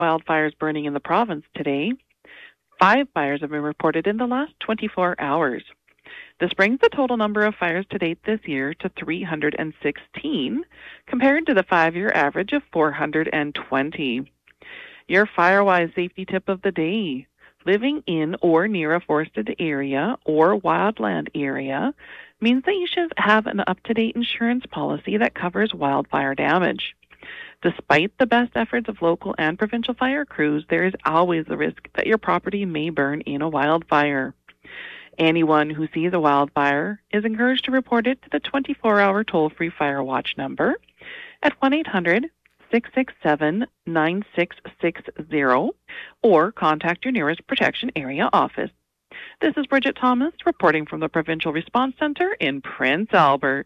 wildfires burning in the province today. 5 fires have been reported in the last 24 hours. This brings the total number of fires to date this year to 316, compared to the 5-year average of 420. Your Firewise safety tip of the day. Living in or near a forested area or wildland area means that you should have an up-to-date insurance policy that covers wildfire damage. Despite the best efforts of local and provincial fire crews, there is always the risk that your property may burn in a wildfire. Anyone who sees a wildfire is encouraged to report it to the 24-hour toll-free Fire Watch number at 1-800-667-9660 or contact your nearest Protection Area office. This is Bridget Thomas reporting from the Provincial Response Centre in Prince Albert.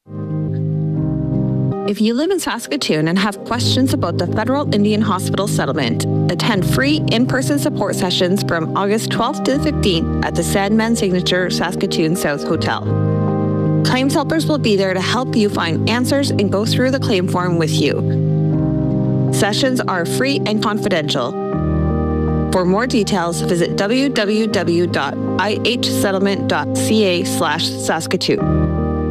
If you live in Saskatoon and have questions about the Federal Indian Hospital settlement, attend free in-person support sessions from August 12th to the 15th at the Sandman Signature Saskatoon South Hotel. Claims helpers will be there to help you find answers and go through the claim form with you. Sessions are free and confidential. For more details, visit www.ihsettlement.ca/Saskatoon.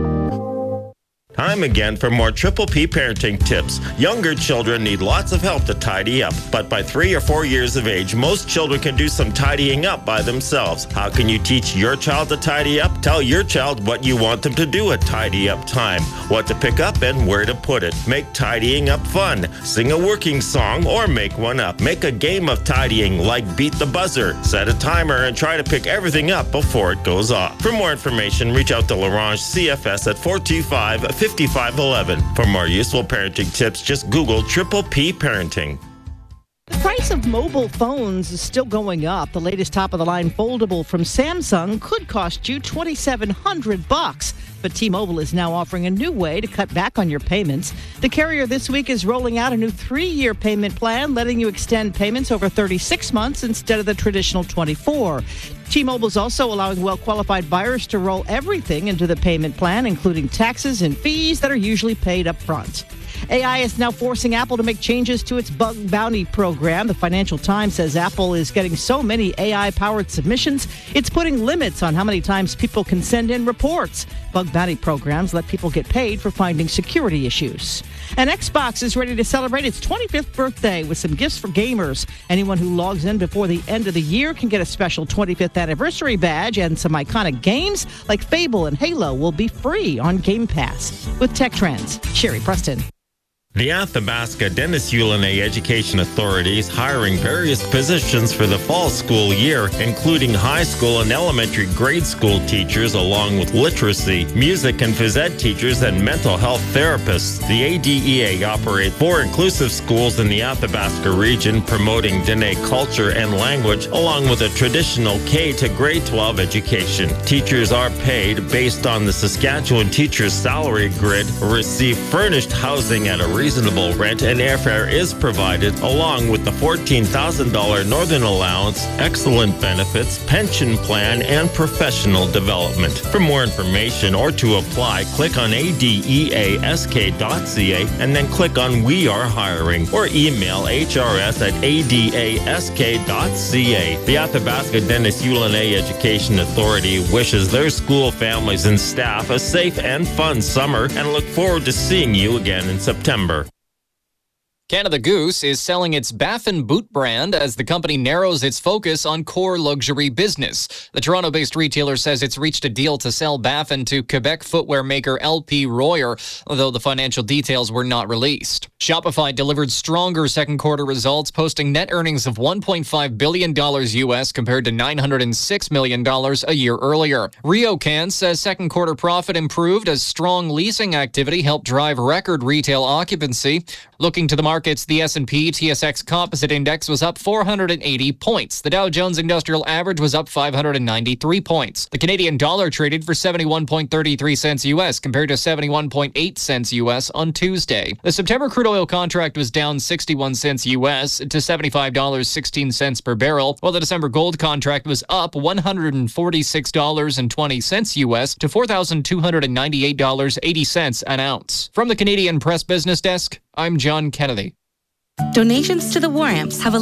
Time again for more Triple P parenting tips. Younger children need lots of help to tidy up, but by 3 or 4 years of age, most children can do some tidying up by themselves. How can you teach your child to tidy up? Tell your child what you want them to do at tidy up time, what to pick up and where to put it. Make tidying up fun. Sing a working song or make one up. Make a game of tidying like Beat the Buzzer. Set a timer and try to pick everything up before it goes off. For more information, reach out to Larange CFS at 425-5511. For more useful parenting tips, just Google Triple P Parenting. The price of mobile phones is still going up. The latest top-of-the-line foldable from Samsung could cost you $2,700. But T-Mobile is now offering a new way to cut back on your payments. The carrier this week is rolling out a new 3-year payment plan, letting you extend payments over 36 months instead of the traditional 24. T-Mobile is also allowing well-qualified buyers to roll everything into the payment plan, including taxes and fees that are usually paid up front. AI is now forcing Apple to make changes to its bug bounty program. The Financial Times says Apple is getting so many AI-powered submissions, it's putting limits on how many times people can send in reports. Bug bounty programs let people get paid for finding security issues. And Xbox is ready to celebrate its 25th birthday with some gifts for gamers. Anyone who logs in before the end of the year can get a special 25th anniversary badge, and some iconic games like Fable and Halo will be free on Game Pass. With Tech Trends, Sherry Preston. The Athabasca Dennis Ulanay Education Authority is hiring various positions for the fall school year, including high school and elementary grade school teachers, along with literacy, music and phys ed teachers, and mental health therapists. The ADEA operates 4 inclusive schools in the Athabasca region, promoting Dene culture and language, along with a traditional K to grade 12 education. Teachers are paid based on the Saskatchewan Teachers Salary Grid, receive furnished housing at a reasonable rent, and airfare is provided, along with the $14,000 Northern Allowance, excellent benefits, pension plan, and professional development. For more information or to apply, click on adeask.ca and then click on We Are Hiring, or email hrs@adask.ca. The Athabasca Dennis Ulanay Education Authority wishes their school families and staff a safe and fun summer and look forward to seeing you again in September. Canada Goose is selling its Baffin boot brand as the company narrows its focus on core luxury business. The Toronto-based retailer says it's reached a deal to sell Baffin to Quebec footwear maker LP Royer, although the financial details were not released. Shopify delivered stronger second quarter results, posting net earnings of $1.5 billion US compared to $906 million a year earlier. RioCan says second quarter profit improved as strong leasing activity helped drive record retail occupancy. Looking to the markets, the S&P TSX Composite Index was up 480 points. The Dow Jones Industrial Average was up 593 points. The Canadian dollar traded for 71.33 cents US compared to 71.8 cents US on Tuesday. The September crude oil contract was down 61 cents US to $75.16 per barrel, while the December gold contract was up $146.20 US to $4,298.80 an ounce. From the Canadian Press Business Desk, I'm John Kennedy. Donations to the War Amps have